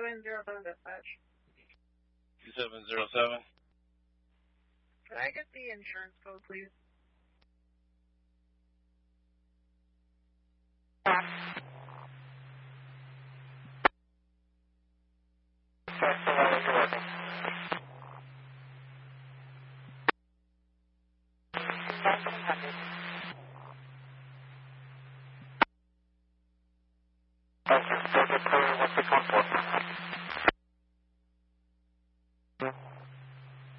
2707 dispatch. 2707. Could I get the insurance code, please? What's the code for?